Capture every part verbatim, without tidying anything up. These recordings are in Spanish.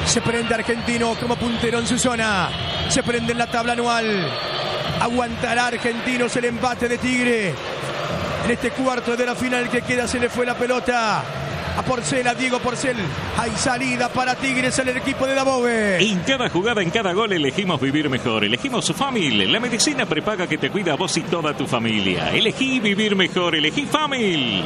Se prende Argentino como puntero en su zona. Se prende en la tabla anual. Aguantará Argentinos el embate de Tigre. En este cuarto de la final que queda se le fue la pelota a Porcel, a Diego Porcel. Hay salida para Tigres en el equipo de Dabove. En cada jugada, en cada gol elegimos vivir mejor. Elegimos Famil, la medicina prepaga que te cuida a vos y toda tu familia. Elegí vivir mejor, elegí Famil.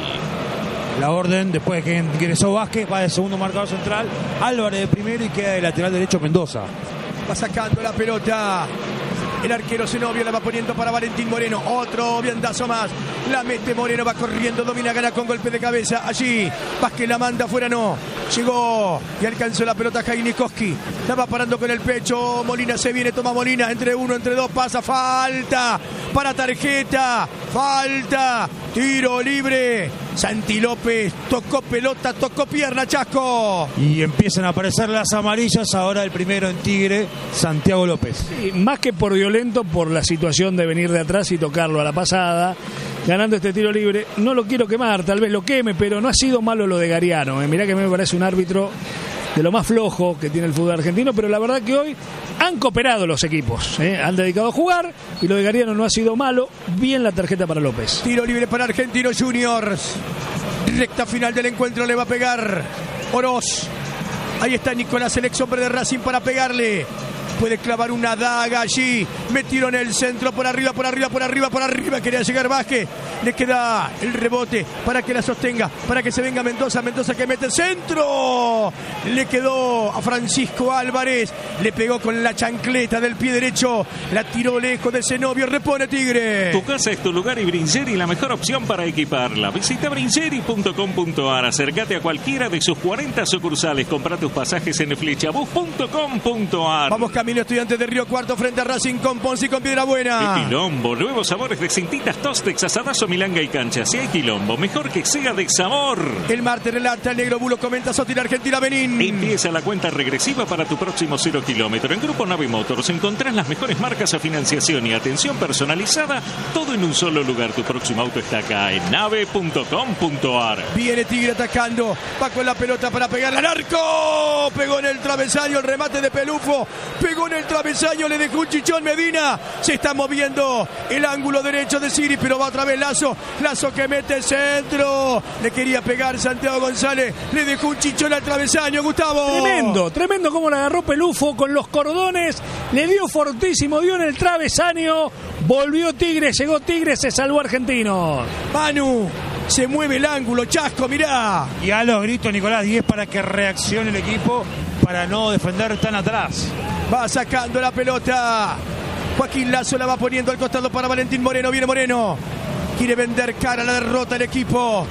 La orden, después de que ingresó Vázquez, va de segundo marcador central, Álvarez de primero y queda de lateral derecho Mendoza. Va sacando la pelota. El arquero Zenobio la va poniendo para Valentín Moreno. Otro viandazo más. La mete Moreno, va corriendo, domina, gana con golpe de cabeza. Allí, Vázquez la manda afuera, no. Llegó y alcanzó la pelota Jainikoski. La va parando con el pecho. Molina se viene, toma Molina. Entre uno, entre dos, pasa. Falta para tarjeta. Falta. Tiro libre. Santi López tocó pelota, tocó pierna, Chasco. Y empiezan a aparecer las amarillas. Ahora el primero en Tigre, Santiago López. Sí, más que por violento, por la situación de venir de atrás y tocarlo a la pasada, ganando este tiro libre. No lo quiero quemar, tal vez lo queme, pero no ha sido malo lo de Gariano. ¿eh? Mirá que me parece un árbitro de lo más flojo que tiene el fútbol argentino, pero la verdad que hoy han cooperado los equipos, ¿eh? han dedicado a jugar y lo de Gariano no ha sido malo. Bien la tarjeta para López. Tiro libre para Argentinos Juniors. Recta final del encuentro, le va a pegar Oroz. Ahí está Nicolás, el ex hombre de Racing, para pegarle. Puede clavar una daga allí. Metieron el centro por arriba, por arriba, por arriba, por arriba. Quería llegar Vázquez. Le queda el rebote para que la sostenga, para que se venga Mendoza. Mendoza que mete el centro. Le quedó a Francisco Álvarez. Le pegó con la chancleta del pie derecho. La tiró lejos de Zenobio. Repone Tigre. Tu casa es tu lugar y Bringeri la mejor opción para equiparla. Visita bringeri punto com punto ar. Acércate a cualquiera de sus cuarenta sucursales. Compra tus pasajes en flechabus punto com punto ar. Vamos camino Estudiantes de Río Cuarto frente a Racing con Ponce y con Piedra Buena. El quilombo, nuevos sabores de cintitas, tostex, asadazo, milanga y cancha. Si hay quilombo, mejor que sea de sabor. El martes relata el negro Bulo, comenta Sotil Argentina Benín. Empieza la cuenta regresiva para tu próximo cero kilómetro. En Grupo Nave Motors encontrás las mejores marcas a financiación y atención personalizada, todo en un solo lugar. Tu próximo auto está acá en nave punto com punto ar. Viene Tigre atacando, va con la pelota para pegarle al arco. Pegó en el travesaño el remate de Pelufo. Pegó en el travesaño, le dejó un chichón Medina. Se está moviendo el ángulo derecho de Siri, pero va otra vez Lazo. Lazo que mete el centro. Le quería pegar Santiago González. Le dejó un chichón al travesaño, Gustavo. Tremendo, tremendo como la agarró Pelufo con los cordones. Le dio fortísimo, dio en el travesaño. Volvió Tigre, llegó Tigre, se salvó Argentino. Manu. Se mueve el ángulo, Chasco, mirá. Y a los gritos Nicolás diez para que reaccione el equipo, para no defender tan atrás. Va sacando la pelota. Joaquín Lazo la va poniendo al costado para Valentín Moreno. Viene Moreno. Quiere vender cara a la derrota el equipo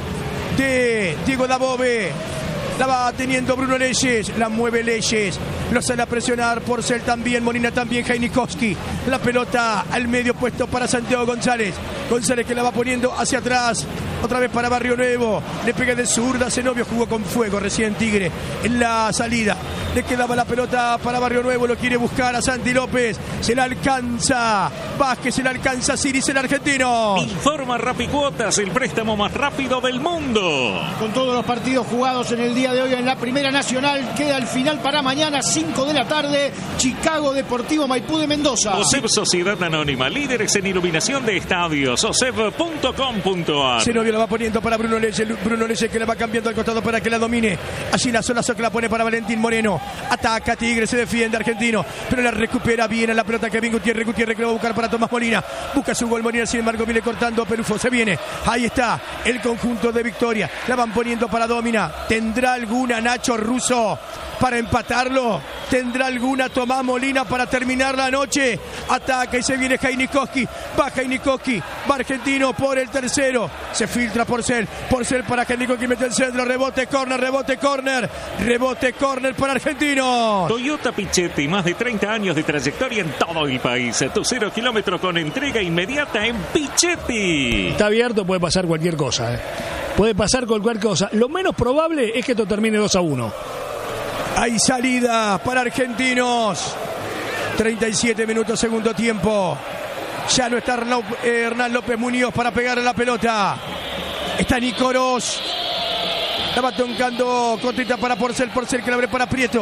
de Diego Dabove. La va teniendo Bruno Leyes. La mueve Leyes. Lo sale a presionar. Porcel también. Molina también. Jainikoski. La pelota al medio puesto para Santiago González. González que la va poniendo hacia atrás. Otra vez para Barrio Nuevo. Le pega de zurda. Zenobio jugó con fuego recién Tigre en la salida. Le quedaba la pelota para Barrio Nuevo. Lo quiere buscar a Santi López. Se la alcanza Vázquez. Se la alcanza Siris, el argentino. Informa Rapicuotas, el préstamo más rápido del mundo. Con todos los partidos jugados en el día de hoy en la Primera Nacional, queda el final para mañana, cinco de la tarde. Chicago Deportivo Maipú de Mendoza. OSEB Sociedad Anónima, líderes en iluminación de estadios. oseb punto com punto ar. Zenobio la va poniendo para Bruno Leyes. Bruno Leyes que la va cambiando al costado para que la domine. Allí la sola que la pone para Valentín Moreno. Ataca Tigre, se defiende Argentino, pero la recupera bien a la pelota Kevin Gutiérrez. Gutiérrez que la va a buscar para Tomás Molina. Busca su gol Molina, sin embargo viene cortando Pelufo. Se viene, ahí está el conjunto de Victoria. La van poniendo para Domina. ¿Tendrá alguna Nacho Russo para empatarlo? ¿Tendrá alguna Tomás Molina para terminar la noche? Ataca y se viene Jainikoski. Va Jainikoski, va Argentino por el tercero. Se filtra Porcel. Porcel para Jainikoski, mete el centro. Rebote, córner, rebote, córner. Rebote, córner para Argentino. Toyota Pichetti, más de treinta años de trayectoria en todo el país. Tu cero kilómetro con entrega inmediata en Pichetti. Está abierto, puede pasar cualquier cosa. ¿eh? Puede pasar cualquier cosa. Lo menos probable es que esto termine dos a uno. Hay salida para Argentinos. treinta y siete minutos, segundo tiempo. Ya no está Hernán López Muñoz para pegarle la pelota. Está Nico Oroz. La va tocando cortita para Porcel. Porcel que la abre para Prieto.